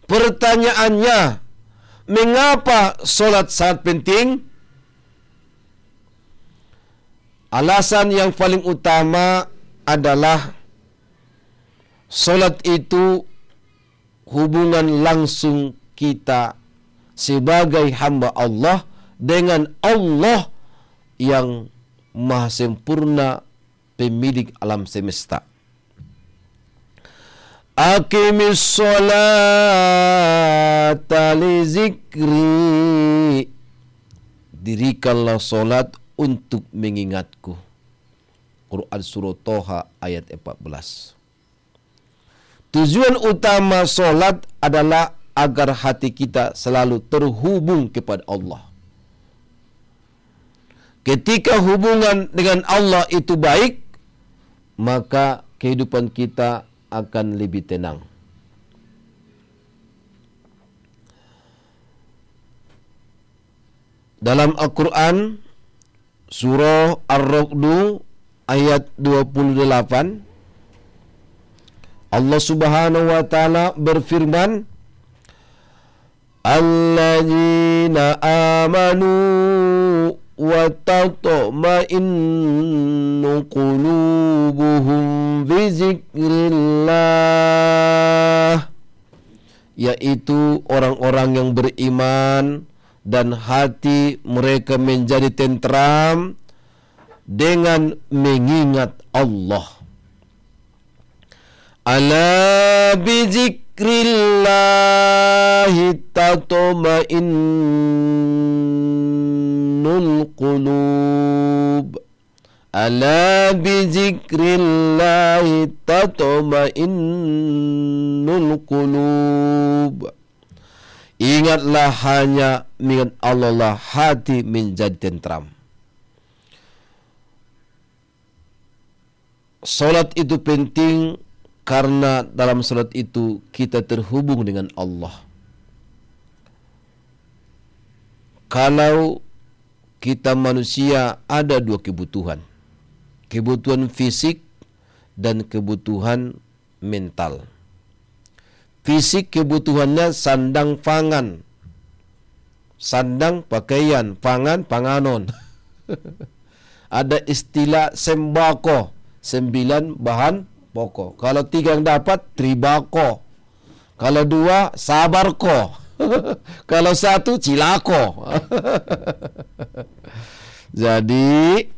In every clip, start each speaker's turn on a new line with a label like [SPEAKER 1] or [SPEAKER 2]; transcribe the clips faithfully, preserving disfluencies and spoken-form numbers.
[SPEAKER 1] Pertanyaannya, mengapa solat sangat penting? Alasan yang paling utama adalah solat itu hubungan langsung kita sebagai hamba Allah dengan Allah yang maha sempurna, pemilik alam semesta. Aqimis sholata li zikri. Dirikanlah solat untuk mengingatku. Quran surah Toha ayat empat belas. Tujuan utama solat adalah agar hati kita selalu terhubung kepada Allah. Ketika hubungan dengan Allah itu baik, maka kehidupan kita akan lebih tenang. Dalam Al-Quran, surah Ar-Ra'd ayat dua puluh delapan, Allah Subhanahu wa taala berfirman, alladzina amanu wa tatma'innu qulubuhum bi zikrillah, yaitu orang-orang yang beriman dan hati mereka menjadi tentram dengan mengingat Allah. Ala bi zikrillahi tatma'innul qulub. Ala bi zikrillahi tatma'innul qulub. Ingatlah, hanya mengingat Allah lah hati menjadi tentram. Salat itu penting karena dalam salat itu kita terhubung dengan Allah. Kalau kita manusia ada dua kebutuhan. Kebutuhan fisik dan kebutuhan mental. Fisik kebutuhannya sandang pangan. Sandang pakaian, pangan panganon. Ada istilah sembako, sembilan bahan pokok. Kalau tiga yang dapat, tribako. Kalau dua, sabarko. Kalau satu, cilako. Jadi,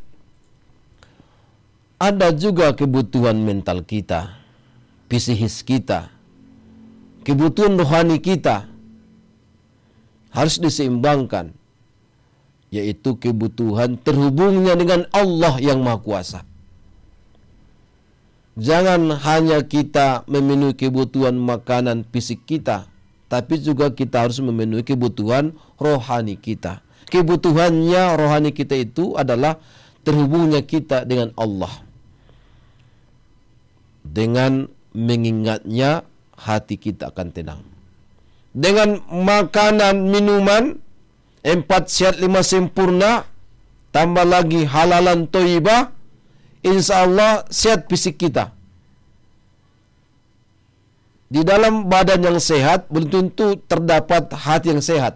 [SPEAKER 1] ada juga kebutuhan mental kita, psikis kita, kebutuhan rohani kita harus diseimbangkan, yaitu kebutuhan terhubungnya dengan Allah yang Maha Kuasa. Jangan hanya kita memenuhi kebutuhan makanan fisik kita, tapi juga kita harus memenuhi kebutuhan rohani kita. Kebutuhannya rohani kita itu adalah terhubungnya kita dengan Allah. Dengan mengingatnya, hati kita akan tenang. Dengan makanan, minuman, empat sehat lima sempurna, tambah lagi halalan thayyibah, insya Allah sehat fisik kita. Di dalam badan yang sehat belum tentu terdapat hati yang sehat.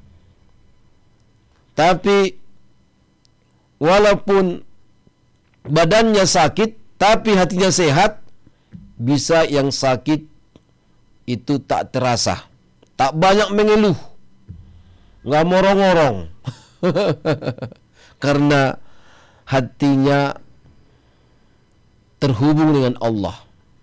[SPEAKER 1] Tapi walaupun badannya sakit tapi hatinya sehat, bisa yang sakit itu tak terasa, tak banyak mengeluh, nggak morong-morong, karena hatinya terhubung dengan Allah.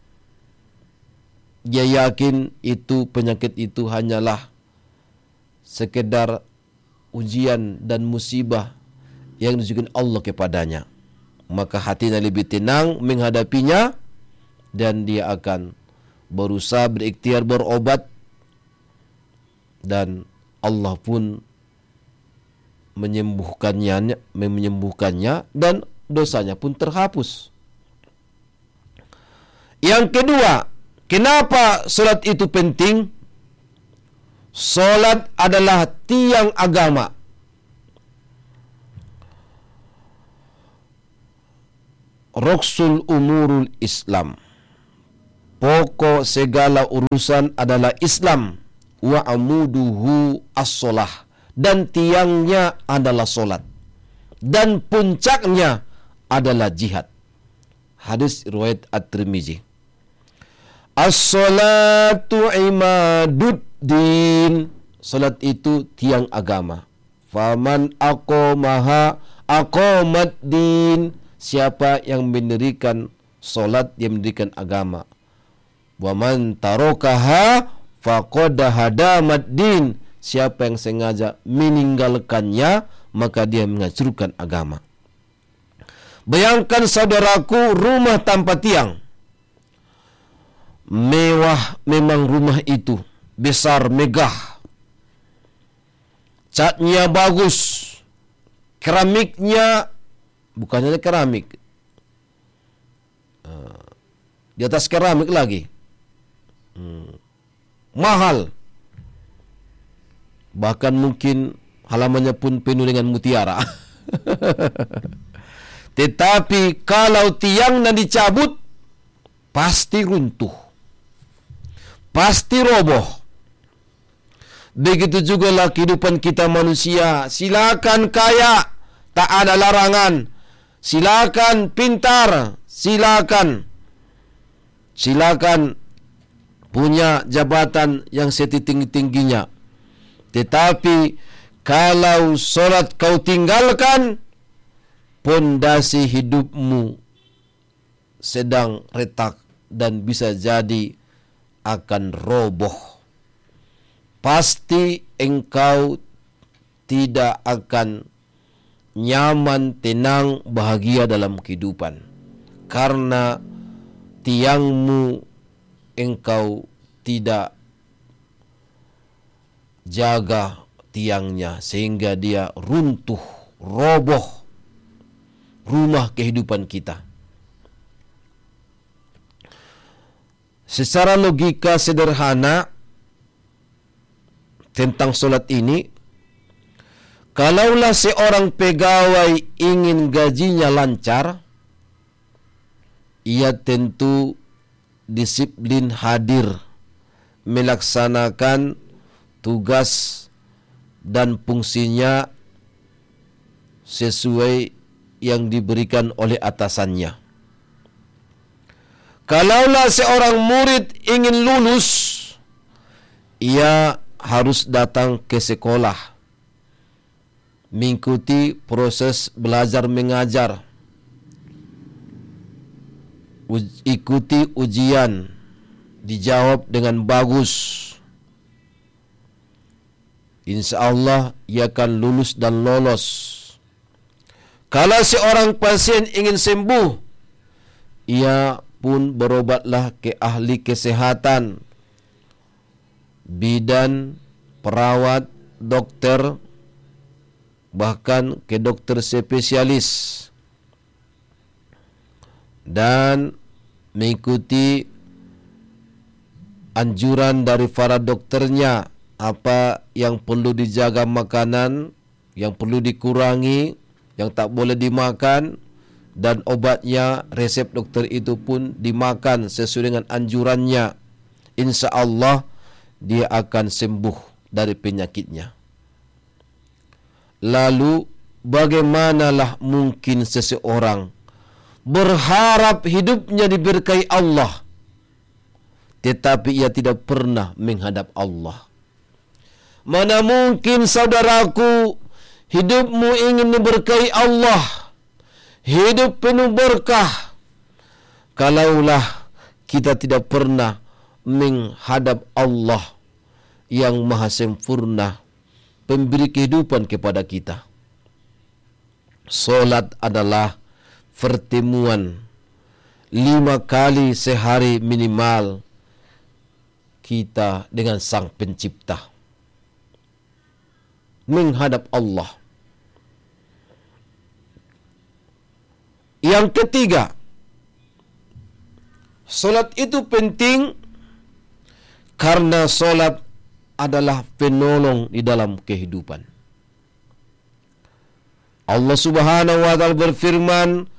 [SPEAKER 1] Dia yakin itu penyakit itu hanyalah sekedar ujian dan musibah yang ditujukan Allah kepadanya. Maka hatinya lebih tenang menghadapinya, dan dia akan berusaha berikhtiar berobat, dan Allah pun menyembuhkannya, menyembuhkannya dan dosanya pun terhapus. Yang kedua, kenapa salat itu penting? Salat adalah tiang agama. Roksul umurul Islam. Pokok segala urusan adalah Islam. wa amuduhu as-solah, dan tiangnya adalah solat, dan puncaknya adalah jihad. Hadis riwayat At-Tirmizi. As-salatu imaduddin, salat itu tiang agama. Faman aqamaha aqamad din, siapa yang mendirikan solat, dia mendirikan agama. Wa man tarakaha faqad hadamad din, siapa yang sengaja meninggalkannya maka dia menghancurkan agama. Bayangkan saudaraku, rumah tanpa tiang. Mewah memang rumah itu, besar, megah. Catnya bagus. Keramiknya bukan hanya keramik. Di atas keramik lagi. Hmm. Mahal. Bahkan mungkin halamannya pun penuh dengan mutiara. Tetapi kalau tiangnya dicabut, pasti runtuh, pasti roboh. Begitu juga lah kehidupan kita manusia. Silakan kaya, tak ada larangan. Silakan pintar, silakan. Silakan punya jabatan yang setinggi-tingginya. Tetapi kalau solat kau tinggalkan, pondasi hidupmu sedang retak dan bisa jadi akan roboh. Pasti engkau tidak akan nyaman, tenang, bahagia dalam kehidupan, karena tiangmu engkau tidak jaga tiangnya, sehingga dia runtuh, roboh rumah kehidupan kita. Secara logika sederhana tentang solat ini, kalaulah seorang pegawai ingin gajinya lancar, ia tentu disiplin hadir melaksanakan tugas dan fungsinya sesuai yang diberikan oleh atasannya. Kalaulah seorang murid ingin lulus, ia harus datang ke sekolah, mengikuti proses belajar mengajar, uj- ikuti ujian, dijawab dengan bagus. Insya Allah ia akan lulus dan lolos. Kalau seorang pasien ingin sembuh, ia pun berobatlah ke ahli kesehatan, bidan, perawat, dokter, bahkan ke dokter spesialis, dan mengikuti anjuran dari para dokternya, apa yang perlu dijaga makanan, yang perlu dikurangi, yang tak boleh dimakan, dan obatnya, resep dokter itu pun dimakan sesuai dengan anjurannya. Insya Allah dia akan sembuh dari penyakitnya. Lalu bagaimanalah mungkin seseorang berharap hidupnya diberkahi Allah, tetapi ia tidak pernah menghadap Allah? Mana mungkin saudaraku, hidupmu ingin diberkahi Allah, hidup penuh berkah, kalaulah kita tidak pernah menghadap Allah yang maha sempurna, pemberi kehidupan kepada kita. Solat adalah pertemuan lima kali sehari minimal kita dengan Sang Pencipta, menghadap Allah. Yang ketiga, solat itu penting karena solat adalah penolong di dalam kehidupan. Allah Subhanahu wa taala berfirman,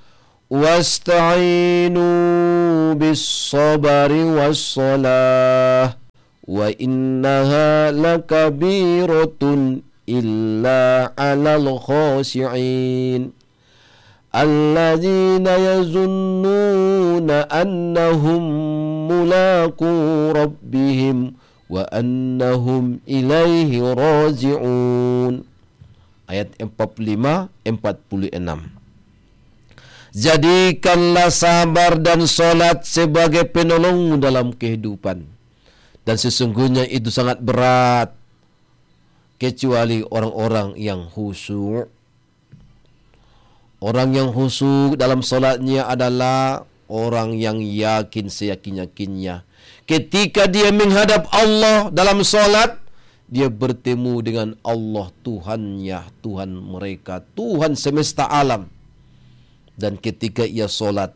[SPEAKER 1] "Wasta'inu bis-sabri was-salah wa innaha lakabiratun illa 'alal khashi'in alladzina yazunnuna annahum mulaqu rabbihim wa annahum ilaihi raji'un. Ayat empat puluh lima empat puluh enam. Jadikanlah sabar dan solat sebagai penolongmu dalam kehidupan. Dan sesungguhnya itu sangat berat kecuali orang-orang yang khusyuk. Orang yang khusyuk dalam solatnya adalah orang yang yakin seyakin-yakinnya. Ketika dia menghadap Allah dalam solat, dia bertemu dengan Allah Tuhannya, Tuhan mereka, Tuhan semesta alam. Dan ketika ia solat,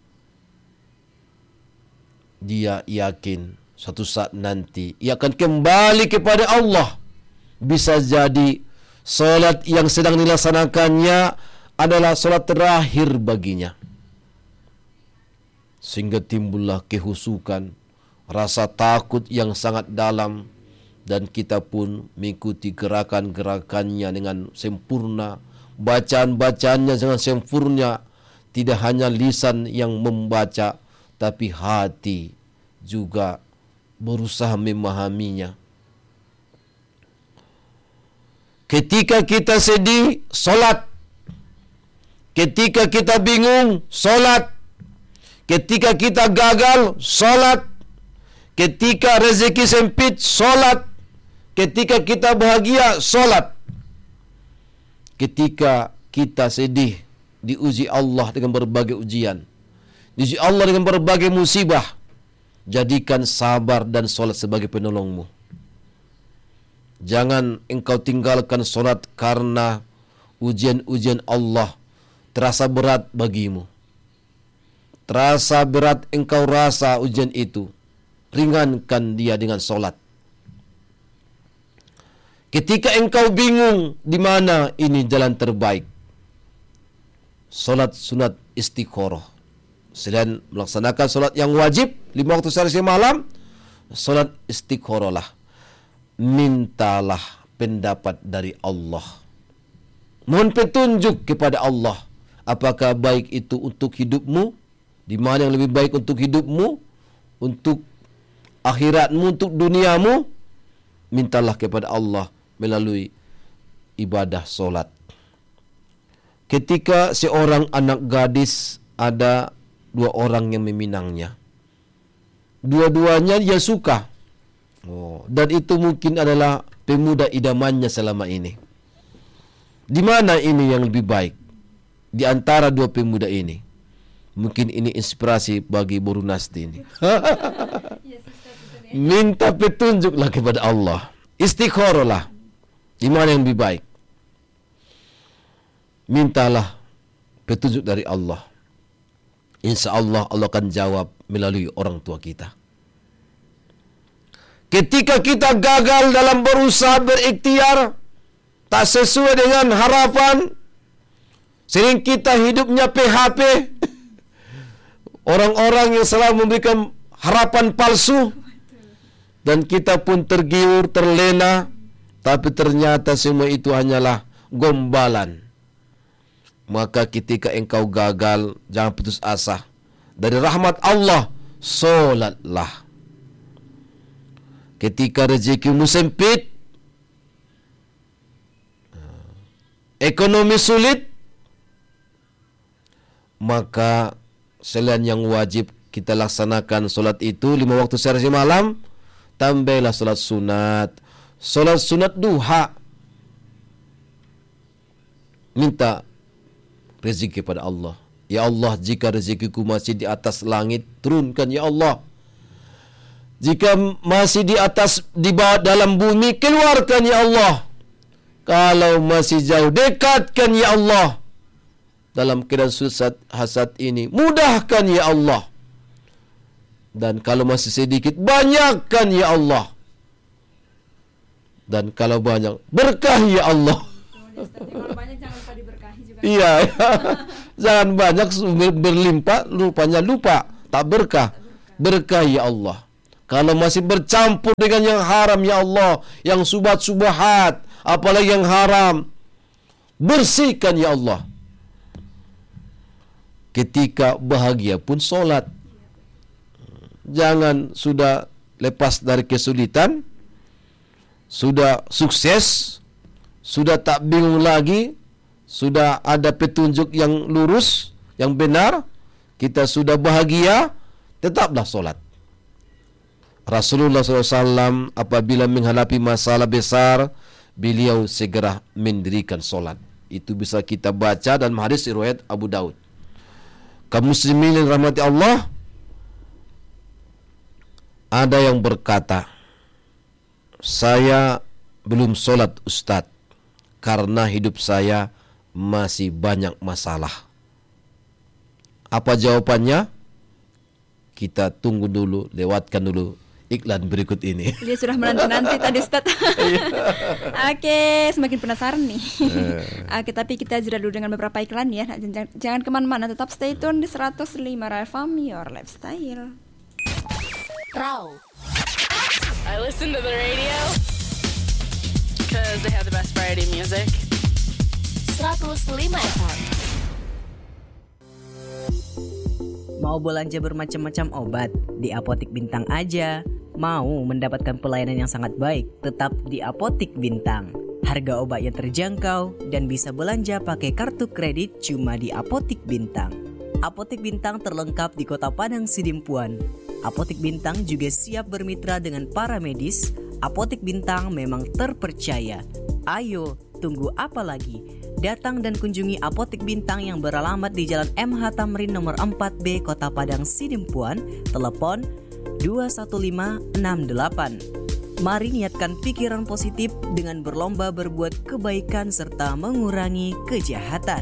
[SPEAKER 1] dia yakin suatu saat nanti ia akan kembali kepada Allah. Bisa jadi solat yang sedang dilaksanakannya adalah solat terakhir baginya. Sehingga timbullah kehusukan, rasa takut yang sangat dalam, dan kita pun mengikuti gerakan-gerakannya dengan sempurna, bacaan-bacaannya dengan sempurna. Tidak hanya lisan yang membaca, tapi hati juga berusaha memahaminya. Ketika kita sedih, solat. Ketika kita bingung, solat. Ketika kita gagal, solat. Ketika rezeki sempit, solat. Ketika kita bahagia, solat. Ketika kita sedih, diuji Allah dengan berbagai ujian, diuji Allah dengan berbagai musibah, jadikan sabar dan solat sebagai penolongmu. Jangan engkau tinggalkan solat karena ujian-ujian Allah terasa berat bagimu. Terasa berat engkau rasa ujian itu, ringankan dia dengan solat. Ketika engkau bingung di mana ini jalan terbaik, solat sunat istikharah. Selain melaksanakan solat yang wajib lima waktu sehari semalam, solat istikharah lah. Mintalah pendapat dari Allah. Mohon petunjuk kepada Allah. Apakah baik itu untuk hidupmu? Di mana yang lebih baik untuk hidupmu? Untuk akhiratmu, untuk duniamu? Mintalah kepada Allah melalui ibadah solat. Ketika seorang anak gadis, ada dua orang yang meminangnya. Dua-duanya dia suka. Oh, dan itu mungkin adalah pemuda idamannya selama ini. Di mana ini yang lebih baik di antara dua pemuda ini? Mungkin ini inspirasi bagi Boru Nasti ini. Minta petunjuklah kepada Allah. Istikharahlah. Di mana yang lebih baik? Mintalah petunjuk dari Allah. Insya Allah Allah akan jawab melalui orang tua kita. Ketika kita gagal dalam berusaha berikhtiar, tak sesuai dengan harapan, sering kita hidupnya P H P. Orang-orang yang selalu memberikan harapan palsu, dan kita pun tergiur, terlena, tapi ternyata semua itu hanyalah gombalan. Maka ketika engkau gagal, jangan putus asa. Dari rahmat Allah, solatlah. Ketika rezekimu sempit, ekonomi sulit, maka selain yang wajib kita laksanakan solat itu lima waktu sehari malam, tambahlah solat sunat, solat sunat duha. Minta rezeki kepada Allah. Ya Allah, jika rezekiku masih di atas langit, turunkan ya Allah. Jika masih di atas, di bawah dalam bumi, keluarkan ya Allah. Kalau masih jauh, dekatkan ya Allah. Dalam keadaan susah hasad ini, mudahkan ya Allah. Dan kalau masih sedikit, banyakkan ya Allah. Dan kalau banyak, berkah ya Allah.
[SPEAKER 2] Kalau banyak jangan lupa diberkahi juga.
[SPEAKER 1] Iya, jangan banyak berlimpah, rupanya lupa, tak berkah. Berkah ya Allah. Kalau masih bercampur dengan yang haram, ya Allah, yang subhat-subhat, apalagi yang haram, bersihkan ya Allah. Ketika bahagia pun solat. Jangan sudah lepas dari kesulitan, sudah sukses, sudah tak bingung lagi, sudah ada petunjuk yang lurus, yang benar, kita sudah bahagia, tetaplah solat. Rasulullah shallallahu alaihi wasallam apabila menghadapi masalah besar, beliau segera mendirikan solat. Itu bisa kita baca dalam hadis riwayat Abu Daud. Kaum muslimin yang rahmati Allah, ada yang berkata, saya belum solat Ustadz, karena hidup saya masih banyak masalah. Apa jawabannya? Kita tunggu dulu, lewatkan dulu iklan berikut ini.
[SPEAKER 2] Dia sudah menanti-nanti tadi Ustaz. Oke, semakin penasaran nih. Oke, tapi kita jeda dulu dengan beberapa iklan ya. Jangan, jangan kemana-mana, tetap stay tune di seratus lima F M, Your Lifestyle.
[SPEAKER 3] Raw. I listen to the radio because they have the best variety music. seratus lima F M.
[SPEAKER 4] Mau belanja bermacam-macam obat? Di Apotik Bintang aja. Mau mendapatkan pelayanan yang sangat baik? Tetap di Apotik Bintang. Harga obat yang terjangkau dan bisa belanja pakai kartu kredit cuma di Apotik Bintang. Apotik Bintang terlengkap di Kota Padang Sidimpuan. Apotik Bintang juga siap bermitra dengan para medis. Apotik Bintang memang terpercaya. Ayo, tunggu apa lagi? Datang dan kunjungi Apotik Bintang yang beralamat di Jalan M H Tamrin nomor empat B, Kota Padang Sidimpuan. Telepon dua satu lima enam delapan. Mari niatkan pikiran positif dengan berlomba berbuat kebaikan serta mengurangi kejahatan.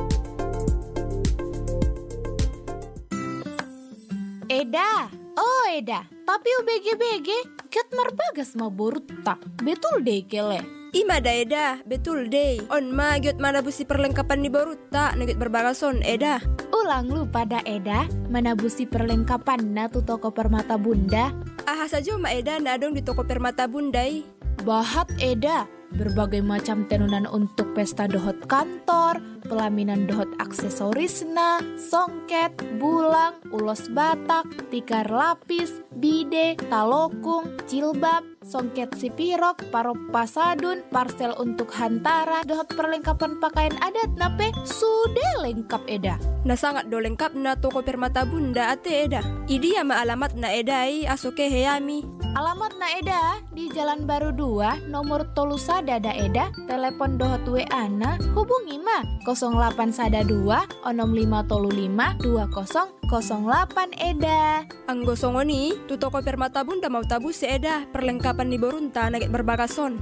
[SPEAKER 5] Eda, oh Eda, tapi U B G B G ket marbagas ma borutta. Betul deh kele.
[SPEAKER 6] Ima da Eda, betul deh. On ma giot mana busi perlengkapan di borutta negit berbagason Eda.
[SPEAKER 5] Ulang lu pada Eda, mana busi perlengkapan na tu toko permata bunda.
[SPEAKER 6] Aha saja ma Eda na dong di toko permata bundai.
[SPEAKER 5] Bahat Eda, berbagai macam tenunan untuk pesta dohot kantor, pelaminan dohot aksesorisna, songket, bulang, ulos batak, tikar lapis, bide, talokung, jilbab, songket sipirok, parop pasadun, parsel untuk hantara, dohot perlengkapan pakaian adat nape sudah lengkap Eda.
[SPEAKER 6] Na sangat do lengkap na toko permata bunda ate Eda. Idi ya ma alamat na Edai asoke heyami.
[SPEAKER 5] Alamat na Eda di Jalan Baru dua, nomor tolu sada da Eda, telepon dohot W A na hubungi ma nol delapan sada dua onom lima tolu lima dua nol nol delapan Eda.
[SPEAKER 6] Anggo songoni tu toko permata bunda mau tabu si Eda perlengkapan di borunta nagit berbagason.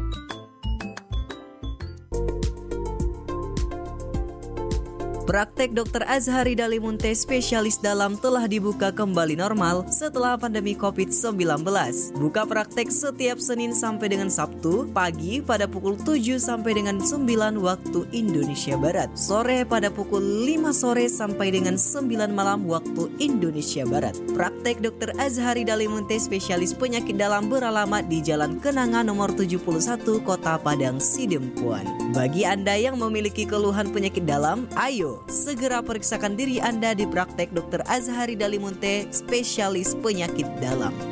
[SPEAKER 4] Praktek Dokter Azhari Dalimunte spesialis dalam telah dibuka kembali normal setelah pandemi covid sembilan belas. Buka praktek setiap Senin sampai dengan Sabtu, pagi pada pukul tujuh sampai dengan sembilan waktu Indonesia Barat, sore pada pukul lima sore sampai dengan sembilan malam waktu Indonesia Barat. Praktek Dokter Azhari Dalimunte spesialis penyakit dalam beralamat di Jalan Kenanga nomor tujuh puluh satu, Kota Padang Sidempuan. Bagi Anda yang memiliki keluhan penyakit dalam, ayo segera periksakan diri Anda di praktek Dokter Azhari Dalimunte spesialis penyakit dalam.